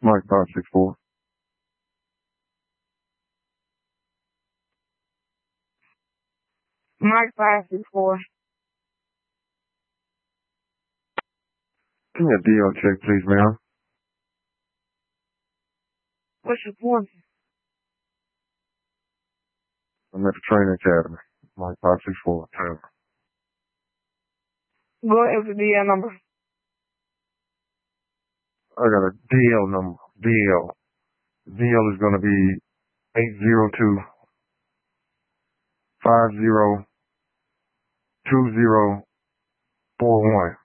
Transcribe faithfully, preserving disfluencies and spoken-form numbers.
Mike five six four. Mike five six four. Give me a D L check, please, ma'am. What's your point? I'm at the training academy. Mike five six four. Go ahead with the D L number. I got a D L number. D L. D L is going to be eight zero two five zero two zero four one.